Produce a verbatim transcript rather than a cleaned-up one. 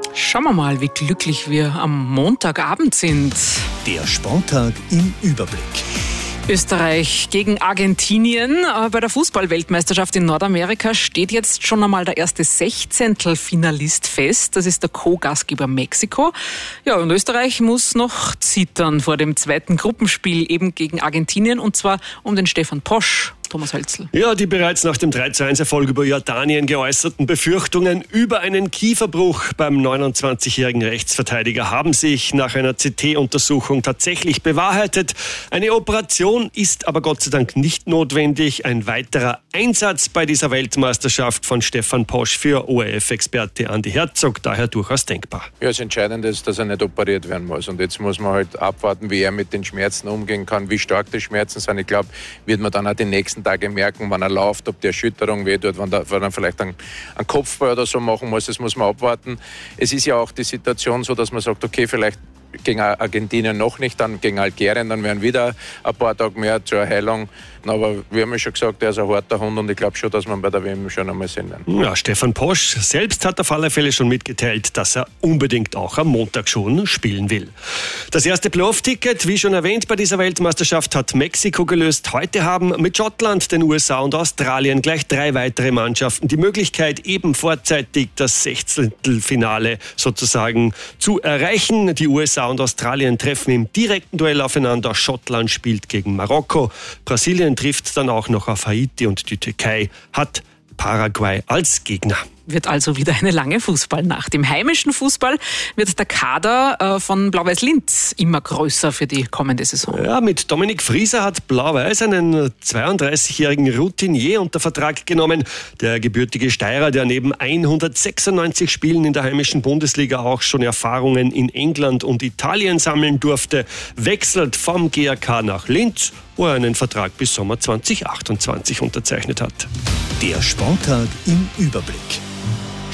Schauen wir mal, wie glücklich wir am Montagabend sind. Der Sporttag im Überblick. Österreich gegen Argentinien. Bei der Fußball-Weltmeisterschaft in Nordamerika steht jetzt schon einmal der erste Sechzehntelfinalist fest. Das ist der Co-Gastgeber Mexiko. Ja, und Österreich muss noch zittern vor dem zweiten Gruppenspiel eben gegen Argentinien, und zwar um den Stefan Posch. Thomas Hölzl. Ja, die bereits nach dem drei zu eins Erfolg über Jordanien geäußerten Befürchtungen über einen Kieferbruch beim neunundzwanzigjährigen Rechtsverteidiger haben sich nach einer C T-Untersuchung tatsächlich bewahrheitet. Eine Operation ist aber Gott sei Dank nicht notwendig. Ein weiterer Einsatz bei dieser Weltmeisterschaft von Stefan Posch für O R F-Experte Andi Herzog daher durchaus denkbar. Ja, das Entscheidende ist, dass er nicht operiert werden muss. Und jetzt muss man halt abwarten, wie er mit den Schmerzen umgehen kann, wie stark die Schmerzen sind. Ich glaube, wird man dann auch die nächsten Tage merken, wann er läuft, ob die Erschütterung wehtut, wann, da, wann er vielleicht einen, einen Kopfball oder so machen muss. Das muss man abwarten. Es ist ja auch die Situation so, dass man sagt, okay, vielleicht gegen Argentinien noch nicht, dann gegen Algerien, dann werden wieder ein paar Tage mehr zur Heilung. Aber wir haben ja schon gesagt, er ist ein harter Hund und ich glaube schon, dass man bei der W M schon einmal sehen werden. Ja, Stefan Posch selbst hat auf alle Fälle schon mitgeteilt, dass er unbedingt auch am Montag schon spielen will. Das erste Playoff-Ticket, wie schon erwähnt, bei dieser Weltmeisterschaft hat Mexiko gelöst. Heute haben mit Schottland, den U S A und Australien gleich drei weitere Mannschaften die Möglichkeit, eben vorzeitig das Sechzehntelfinale sozusagen zu erreichen. Die U S A und Australien treffen im direkten Duell aufeinander. Schottland spielt gegen Marokko. Brasilien trifft dann auch noch auf Haiti und die Türkei hat Paraguay als Gegner. Wird also wieder eine lange Fußballnacht. Im heimischen Fußball wird der Kader von Blau-Weiß Linz immer größer für die kommende Saison. Ja, mit Dominik Frieser hat Blau-Weiß einen zweiunddreißigjährigen Routinier unter Vertrag genommen. Der gebürtige Steirer, der neben hundertsechsundneunzig Spielen in der heimischen Bundesliga auch schon Erfahrungen in England und Italien sammeln durfte, wechselt vom G A K nach Linz, wo er einen Vertrag bis Sommer zweitausendachtundzwanzig unterzeichnet hat. Der Sporttag im Überblick.